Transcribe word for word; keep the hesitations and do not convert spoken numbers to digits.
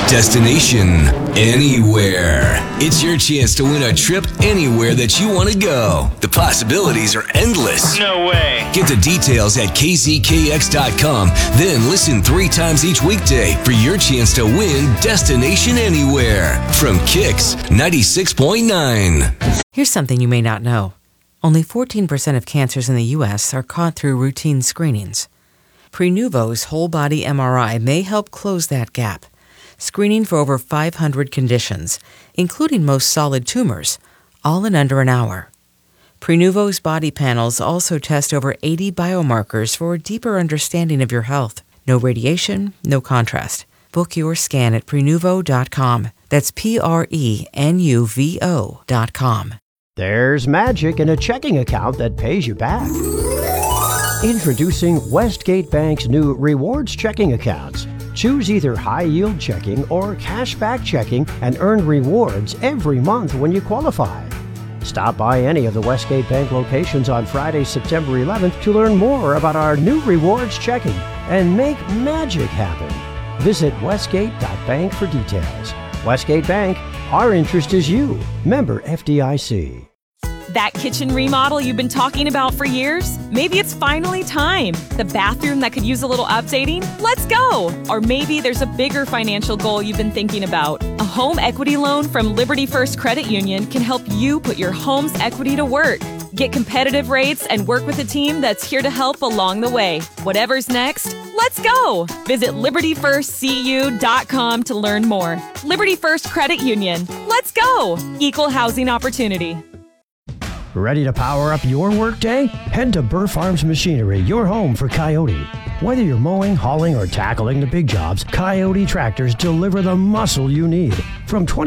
Destination Anywhere. It's your chance to win a trip anywhere that you want to go. The possibilities are endless. No way. Get the details at k z k x dot com. Then listen three times each weekday for your chance to win Destination Anywhere from Kicks ninety-six point nine. Here's something you may not know. Only fourteen percent of cancers in the U S are caught through routine screenings. Prenuvo's whole-body M R I may help close that gap, screening for over five hundred conditions, including most solid tumors, all in under an hour. Prenuvo's body panels also test over eighty biomarkers for a deeper understanding of your health. No radiation, no contrast. Book your scan at prenuvo dot com. That's P R E N U V O dot com. There's magic in a checking account that pays you back. Introducing Westgate Bank's new rewards checking accounts. Choose either high-yield checking or cash-back checking and earn rewards every month when you qualify. Stop by any of the Westgate Bank locations on Friday, September eleventh to learn more about our new rewards checking and make magic happen. Visit westgate dot bank for details. Westgate Bank, our interest is you. Member F D I C. That kitchen remodel you've been talking about for years? Maybe it's finally time. The bathroom that could use a little updating? Let's go! Or maybe there's a bigger financial goal you've been thinking about. A home equity loan from Liberty First Credit Union can help you put your home's equity to work. Get competitive rates and work with a team that's here to help along the way. Whatever's next, let's go! Visit liberty first c u dot com to learn more. Liberty First Credit Union. Let's go! Equal housing opportunity. Ready to power up your workday? Head to Burr Farms Machinery, your home for Coyote. Whether you're mowing, hauling, or tackling the big jobs, Coyote tractors deliver the muscle you need. From twenty